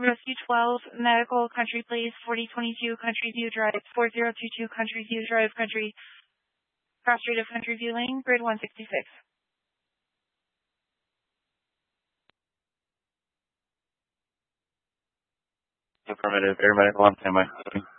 Rescue 12, Medical, Country Place, 4022 Country View Drive, 4022 Country View Drive, cross street of Country View Lane, grid 166. Affirmative. Air Medical on standby.